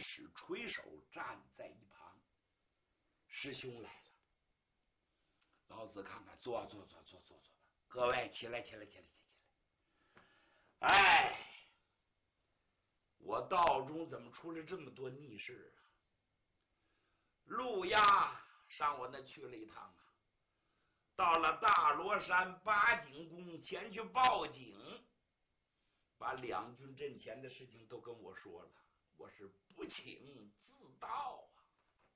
使垂手站在一旁。师兄来了，老子看看，坐吧，各位起来。哎，我道中怎么出了这么多逆事啊？陆押上我那去了一趟啊，到了大罗山八景宫前去报警，把两军阵前的事情都跟我说了，我是不请自到啊。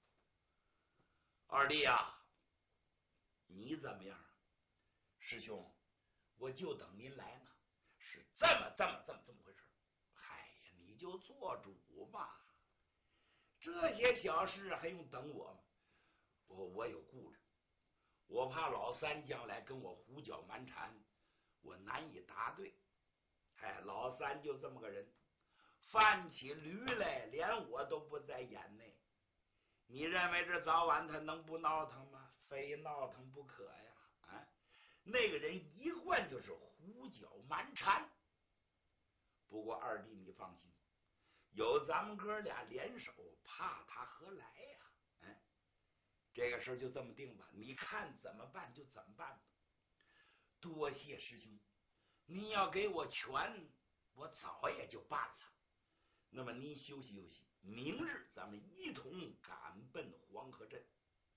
二弟啊，你怎么样？师兄，我就等您来呢。是这么回事？嗨呀，你就做主吧，这些小事还用等我吗？我有顾虑，我怕老三将来跟我胡搅蛮缠，我难以答对。哎，老三就这么个人，犯起驴来连我都不在眼内。你认为这早晚他能不闹腾吗？非闹腾不可呀！啊，那个人一贯就是胡搅蛮缠。不过二弟你放心，有咱们哥俩联手，怕他何来呀？哎，这个事就这么定吧，你看怎么办就怎么办吧。多谢师兄，您要给我权，我早也就办了。那么您休息休息，明日咱们一同赶奔黄河镇。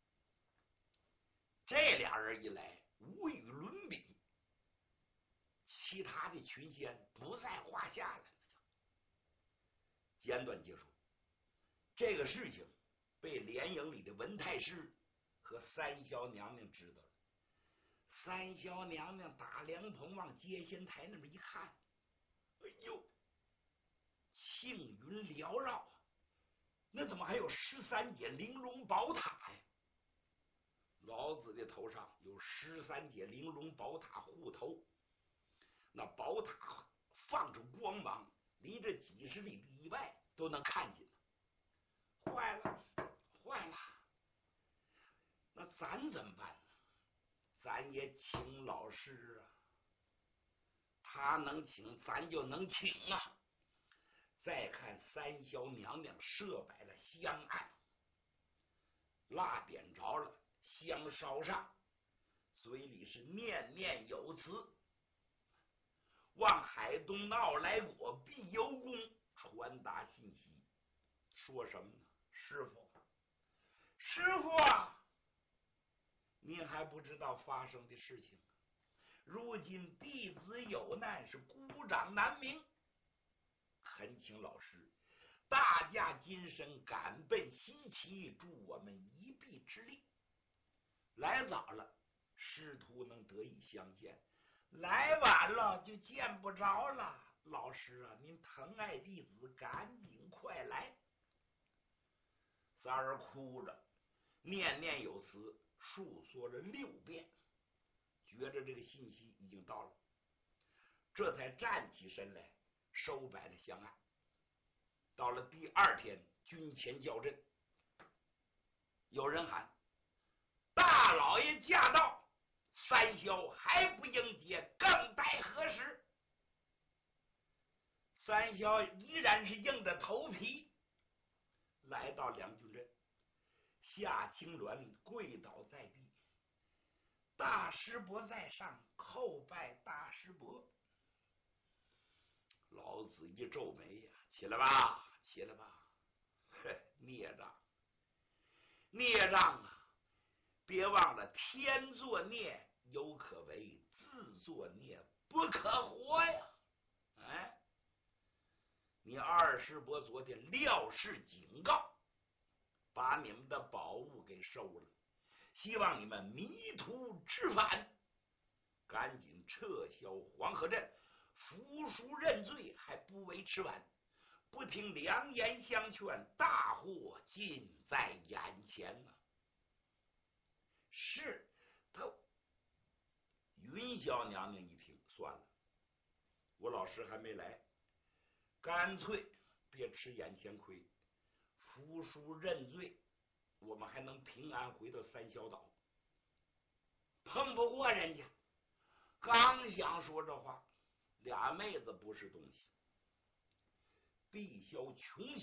这俩人一来，无与伦比，其他的群仙不在话下了。简短结束，这个事情被联营里的文太师和三霄娘娘知道了。三霄娘娘打凉棚往接仙台那么一看，哎呦，庆云缭绕啊，那怎么还有13节玲珑宝塔呀？老子的头上有13节玲珑宝塔护头，那宝塔放着光芒，离这几十里以外都能看见。坏了，那咱怎么办呢？咱也请老师啊，他能请咱就能请啊。再看三霄娘娘设摆了香案，蜡点着了，香烧上，嘴里是念念有词，往海东奥莱果碧游宫传达信息。说什么呢？师傅啊，您还不知道发生的事情，如今弟子有难，是孤掌难鸣，恳请老师大驾金身赶奔西岐，助我们一臂之力。来早了，师徒能得以相见；来晚了，就见不着了。老师啊，您疼爱弟子，赶紧快来！仨人哭着，念念有词，述说了6遍，觉着这个信息已经到了，这才站起身来，收摆了香案。到了第2天，军前校阵，有人喊：“大老爷驾到！”三霄还不迎接，更待何时？三霄依然是硬着头皮来到两军阵，夏青鸾跪倒在地，大师伯在上，叩拜大师伯。老子一皱眉呀，起来吧，孽障啊！别忘了，天作孽犹可为，自作孽不可活呀！哎，你二师伯昨天料事警告，把你们的宝物给收了，希望你们迷途知返，赶紧撤销黄河镇，服输认罪，还不为迟晚。不听良言相劝，大祸近在眼前啊！是他。云霄娘娘一听，算了，我老师还没来，干脆别吃眼前亏，服输认罪，我们还能平安回到三霄岛。碰不过人家，刚想说这话，俩妹子不是东西，碧霄琼